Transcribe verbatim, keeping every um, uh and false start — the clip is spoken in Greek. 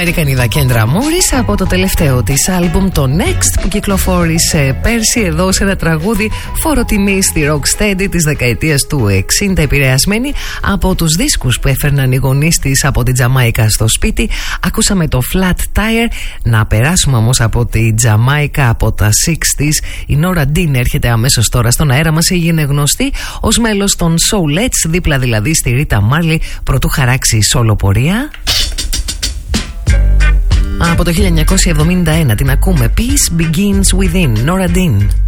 Αμερικανίδα Κέντρα Μόρις από το τελευταίο της άλμπουμ, το Next, που κυκλοφόρησε πέρσι, εδώ σε ένα τραγούδι φοροτιμή στη Rocksteady της δεκαετίας του εξήντα, επηρεασμένη από τους δίσκους που έφερναν οι γονείς της από την Τζαμάικα στο σπίτι. Ακούσαμε το Flat Tire. Να περάσουμε όμως από τη Τζαμάικα, από τα εξήντα. Η Nora Dean έρχεται αμέσως τώρα στον αέρα μας. Έγινε γνωστή ως μέλος των Soulettes, δίπλα δηλαδή στη Ρίτα Μάρλι, προτού χαράξει σόλο πορεία. Από το χίλια εννιακόσια εβδομήντα ένα την ακούμε. Peace Begins Within, Nora Dean.